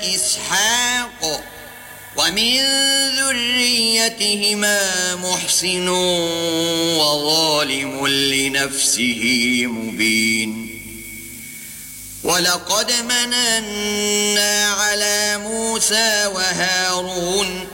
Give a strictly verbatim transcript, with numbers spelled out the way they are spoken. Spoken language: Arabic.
وإسحاق ومن ذريتهما محسن وظالم لنفسه مبين ولقد مننا على موسى وهارون